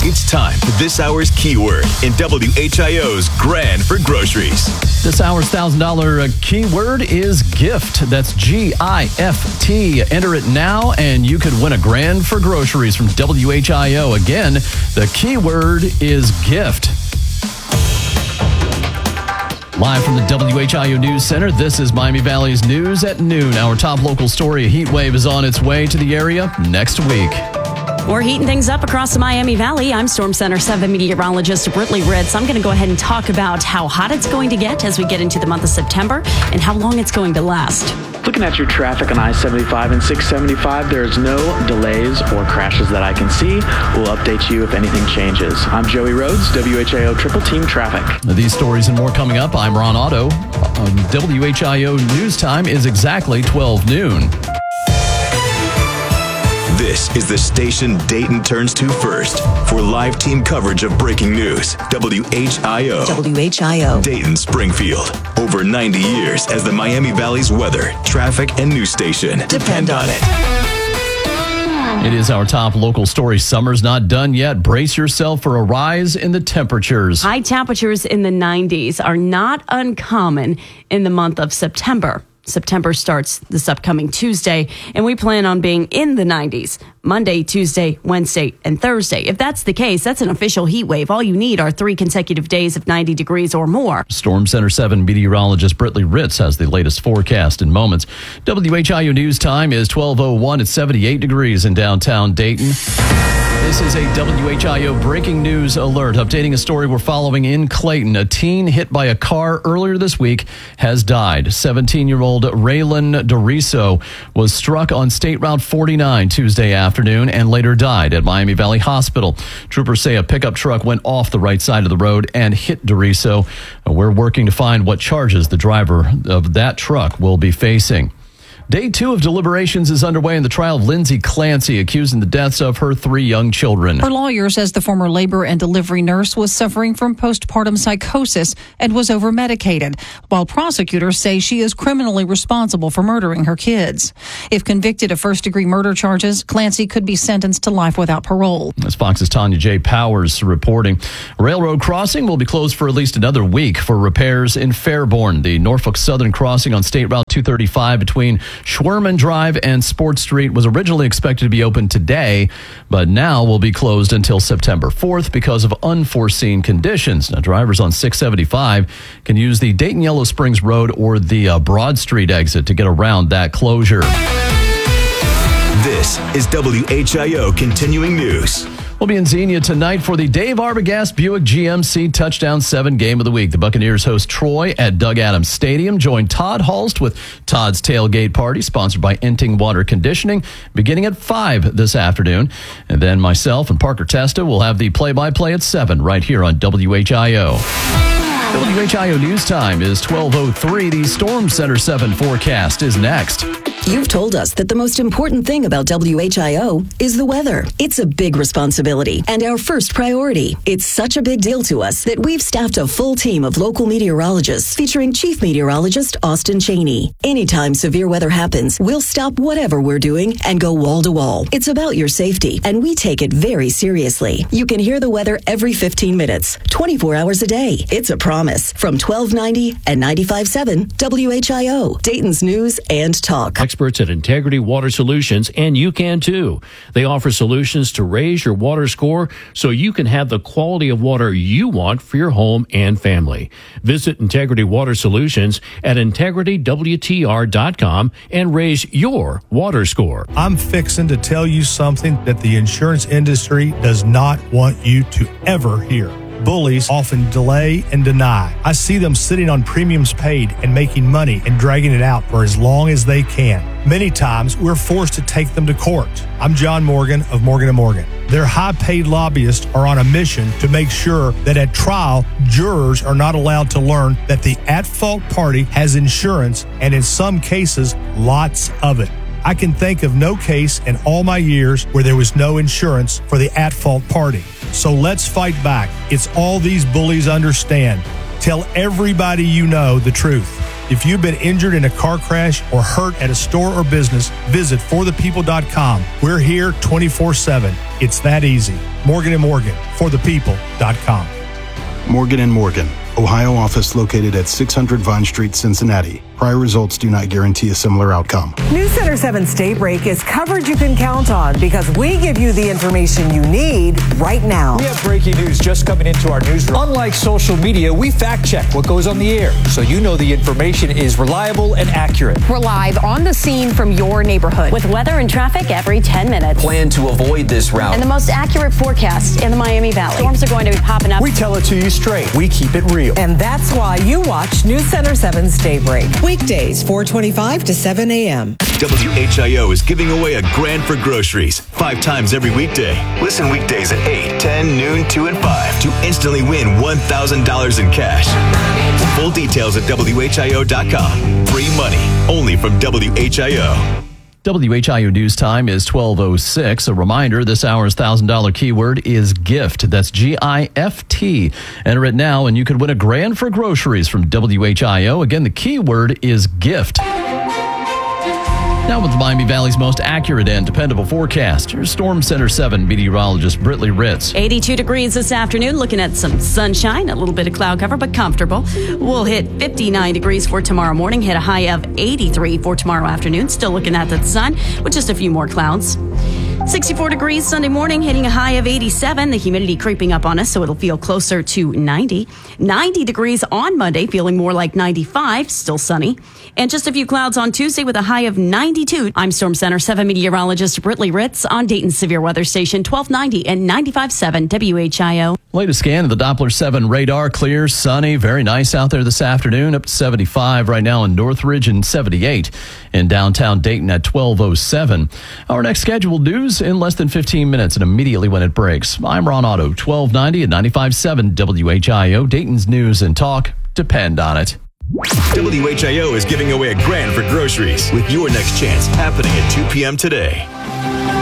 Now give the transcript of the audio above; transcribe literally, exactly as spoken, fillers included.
It's time for this hour's keyword in W H I O's Grand for Groceries. This hour's one thousand dollars keyword is gift. That's G I F T. Enter it now and you could win a grand for groceries from W H I O. Again, the keyword is gift. Live from the W H I O News Center, this is Miami Valley's News at noon. Our top local story, a heat wave is on its way to the area next week. We're heating things up across the Miami Valley. I'm Storm Center seven meteorologist Britley Ritz. I'm going to go ahead and talk about how hot it's going to get as we get into the month of September and how long it's going to last. Looking at your traffic on I seventy-five and six seventy-five, there's no delays or crashes that I can see. We'll update you if anything changes. I'm Joey Rhodes, W H I O Triple Team Traffic. These stories and more coming up. I'm Ron Otto. Um, W H I O News Time is exactly twelve noon. This is the station Dayton turns to first for live team coverage of breaking news. W H I O. W H I O. Dayton Springfield. Over ninety years as the Miami Valley's weather, traffic, and news station. Depend on it. It is our top local story. Summer's not done yet. Brace yourself for a rise in the temperatures. High temperatures in the nineties are not uncommon in the month of September. September starts this upcoming Tuesday, and we plan on being in the nineties Monday, Tuesday, Wednesday, and Thursday. If that's the case, that's an official heat wave. All you need are three consecutive days of ninety degrees or more. Storm Center seven meteorologist Britley Ritz has the latest forecast in moments. W H I O News Time is twelve oh one. It's seventy-eight degrees in downtown Dayton. This is a W H I O breaking news alert. Updating a story we're following in Clayton. A teen hit by a car earlier this week has died. seventeen-year-old Raylan Doriso was struck on State Route forty-nine Tuesday afternoon and later died at Miami Valley Hospital. Troopers say a pickup truck went off the right side of the road and hit Doriso. We're working to find what charges the driver of that truck will be facing. Day two of deliberations is underway in the trial of Lindsay Clancy, accused in the deaths of her three young children. Her lawyer says the former labor and delivery nurse was suffering from postpartum psychosis and was over-medicated, while prosecutors say she is criminally responsible for murdering her kids. If convicted of first-degree murder charges, Clancy could be sentenced to life without parole. As Fox's Tanya J. Powers reporting, Railroad Crossing will be closed for at least another week for repairs in Fairborn. The Norfolk Southern crossing on State Route two thirty-five between Schwerman Drive and Sports Street was originally expected to be open today, but now will be closed until September fourth because of unforeseen conditions. Now, drivers on six seventy-five can use the Dayton Yellow Springs Road or the uh, Broad Street exit to get around that closure. This is W H I O Continuing News. We'll be in Xenia tonight for the Dave Arbogast Buick G M C Touchdown seven Game of the Week. The Buccaneers host Troy at Doug Adams Stadium. Join Todd Hulst with Todd's Tailgate Party, sponsored by Enting Water Conditioning, beginning at five this afternoon. And then myself and Parker Testa will have the play-by-play at seven right here on W H I O. W H I O News Time is twelve oh three. The Storm Center seven forecast is next. You've told us that the most important thing about W H I O is the weather. It's a big responsibility and our first priority. It's such a big deal to us that we've staffed a full team of local meteorologists featuring Chief Meteorologist Austin Cheney. Anytime severe weather happens, we'll stop whatever we're doing and go wall to wall. It's about your safety, and we take it very seriously. You can hear the weather every fifteen minutes, twenty-four hours a day. It's a promise. From twelve ninety and ninety-five point seven W H I O, Dayton's News and Talk. Experts at Integrity Water Solutions, and you can too. They offer solutions to raise your water score so you can have the quality of water you want for your home and family. Visit Integrity Water Solutions at integrity w t r dot com and raise your water score. I'm fixing to tell you something that the insurance industry does not want you to ever hear. Bullies often delay and deny. I see them sitting on premiums paid and making money and dragging it out for as long as they can. Many times, we're forced to take them to court. I'm John Morgan of Morgan and Morgan. Their high-paid lobbyists are on a mission to make sure that at trial, jurors are not allowed to learn that the at-fault party has insurance, and in some cases, lots of it. I can think of no case in all my years where there was no insurance for the at-fault party. So let's fight back. It's all these bullies understand. Tell everybody you know the truth. If you've been injured in a car crash or hurt at a store or business, visit for the people dot com. We're here twenty-four seven. It's that easy. Morgan and Morgan, for the people dot com. Morgan and Morgan, Ohio office located at six hundred Vine Street, Cincinnati. Prior results do not guarantee a similar outcome. News Center seven's Daybreak is coverage you can count on because we give you the information you need right now. We have breaking news just coming into our newsroom. Unlike social media, we fact check what goes on the air so you know the information is reliable and accurate. We're live on the scene from your neighborhood with weather and traffic every ten minutes. Plan to avoid this route. And the most accurate forecast in the Miami Valley. Storms are going to be popping up. We tell it to you straight. We keep it real. And that's why you watch News Center seven's Daybreak. Weekdays, four twenty-five to seven a.m. W H I O is giving away a grand for groceries five times every weekday. Listen weekdays at eight, ten, noon, two, and five to instantly win one thousand dollars in cash. Full details at W H I O dot com. Free money only from W H I O. W H I O News Time is twelve oh six. A reminder, this hour's one thousand dollars keyword is GIFT. That's G I F T. Enter it now and you could win a grand for groceries from W H I O. Again, the keyword is GIFT. Now with Miami Valley's most accurate and dependable forecast, here's Storm Center seven meteorologist Britley Ritz. eighty-two degrees this afternoon, looking at some sunshine, a little bit of cloud cover, but comfortable. We'll hit fifty-nine degrees for tomorrow morning, hit a high of eighty-three for tomorrow afternoon. Still looking at the sun with just a few more clouds. sixty-four degrees Sunday morning, hitting a high of eighty-seven. The humidity creeping up on us, so it'll feel closer to ninety. ninety degrees on Monday, feeling more like ninety-five, still sunny. And just a few clouds on Tuesday with a high of ninety-two. I'm Storm Center seven meteorologist Britley Ritz on Dayton's Severe Weather Station, twelve ninety and ninety-five point seven W H I O. Latest scan of the Doppler seven radar, clear, sunny, very nice out there this afternoon, up to seventy-five right now in Northridge and seventy-eight in downtown Dayton at twelve oh seven. Our next scheduled news in less than fifteen minutes and immediately when it breaks. I'm Ron Otto, twelve ninety and ninety-five point seven W H I O. Dayton's news and talk depend on it. W H I O is giving away a grand for groceries with your next chance happening at two p.m. today.